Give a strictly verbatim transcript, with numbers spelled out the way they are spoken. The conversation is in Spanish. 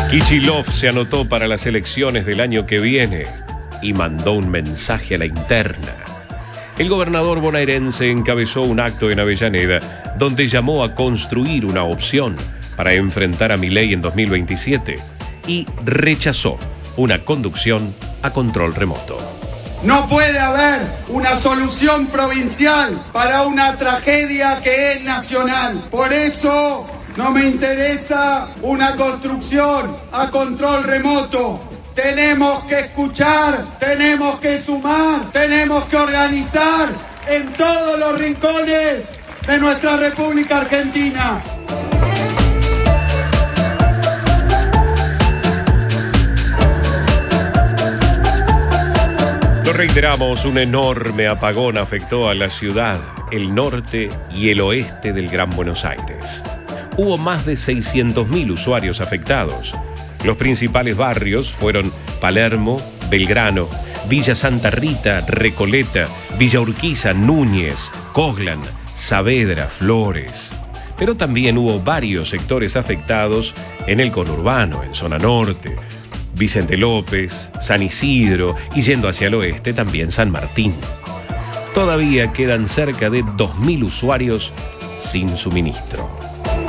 Kicillof se anotó para las elecciones del año que viene y mandó un mensaje a la interna. El gobernador bonaerense encabezó un acto en Avellaneda donde llamó a construir una opción para enfrentar a Milei en dos mil veintisiete y rechazó una conducción a control remoto. No puede haber una solución provincial para una tragedia que es nacional. Por eso no me interesa una construcción a control remoto. Tenemos que escuchar, tenemos que sumar, tenemos que organizar en todos los rincones de nuestra República Argentina. Lo reiteramos, un enorme apagón afectó a la ciudad, el norte y el oeste del Gran Buenos Aires. Hubo más de seiscientos mil usuarios afectados. Los principales barrios fueron Palermo, Belgrano, Villa Santa Rita, Recoleta, Villa Urquiza, Núñez, Coglan, Saavedra, Flores. Pero también hubo varios sectores afectados en el conurbano, en zona norte, Vicente López, San Isidro y yendo hacia el oeste también San Martín. Todavía quedan cerca de dos mil usuarios sin suministro.